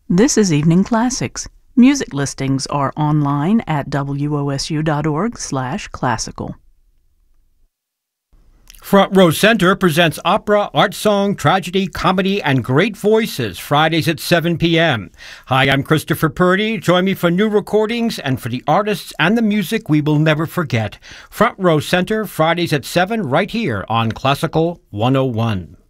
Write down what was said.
This is Evening Classics. Music listings are online at wosu.org/classical. Front Row Center presents opera, art song, tragedy, comedy, and great voices Fridays at 7 p.m. Hi, I'm Christopher Purdy. Join me for new recordings and for the artists and the music we will never forget. Front Row Center, Fridays at 7, right here on Classical 101.